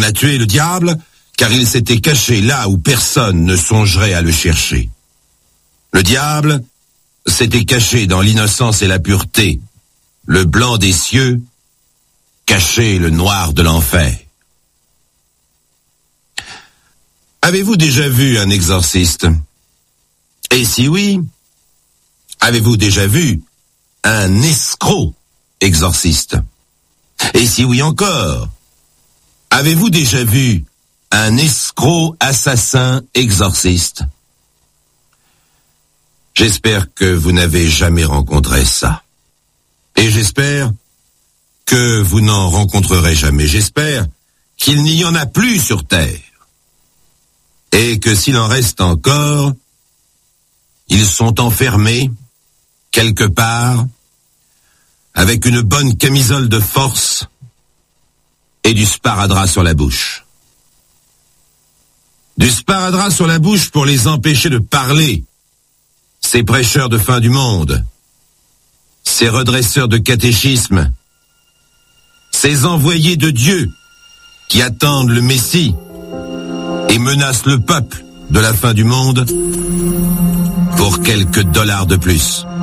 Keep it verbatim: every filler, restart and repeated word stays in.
a tué le diable, car il s'était caché là où personne ne songerait à le chercher. Le diable s'était caché dans l'innocence et la pureté, le blanc des cieux, caché le noir de l'enfer. Avez-vous déjà vu un exorciste? Et si oui, avez-vous déjà vu un escroc exorciste? Et si oui encore, avez-vous déjà vu un escroc assassin exorciste? J'espère que vous n'avez jamais rencontré ça. Et j'espère que vous n'en rencontrerez jamais. J'espère qu'il n'y en a plus sur terre. Et que s'il en reste encore, ils sont enfermés, quelque part, avec une bonne camisole de force et du sparadrap sur la bouche. Du sparadrap sur la bouche pour les empêcher de parler, ces prêcheurs de fin du monde, ces redresseurs de catéchisme, ces envoyés de Dieu qui attendent le Messie et menacent le peuple de la fin du monde pour quelques dollars de plus.